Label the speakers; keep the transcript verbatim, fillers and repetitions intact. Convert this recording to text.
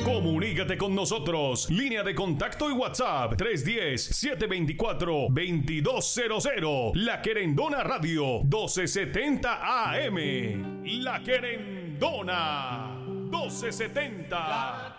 Speaker 1: Comunícate con nosotros. Línea de contacto y WhatsApp tres uno cero, siete dos cuatro, dos dos cero cero. La Querendona Radio doce setenta A M. La Querendona doce setenta.